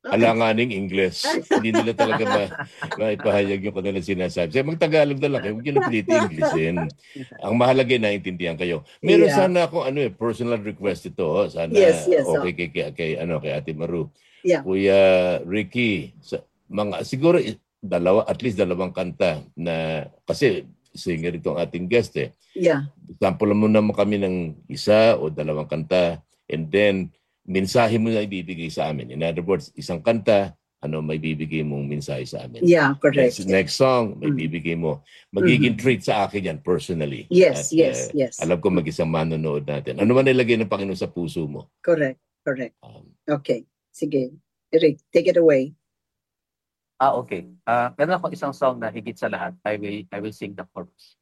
alanganing Ingles. Hindi nila talaga maipahayag yung kanilang sinasabi. Kaya magtagalog na lang kayo. Huwag nyo na pilit Englishin. Ang mahalaga, naiintindihan kayo. Meron Yeah. sana ako personal request ito. Yes, Sana yes. okay kay Ate Maru. Yeah. Kuya Ricky, siguro at least dalawang kanta na kasi singer itong ating guest eh. Yeah. Sample mo naman kami ng isa o dalawang kanta and then mensahe mo na ibibigay sa amin. In other words, isang kanta, may bibigay mong mensahe sa amin. Yeah, correct. Next song, may bibigay mo. Magiging treat sa akin yan personally. Yes, At, yes. alam ko mag-isang manonood natin. Ano man nilagay ng Panginoon sa puso mo? Correct. Okay. Sige. Eric, take it away. Okay. Meron ako isang song na higit sa lahat. I will sing the chorus.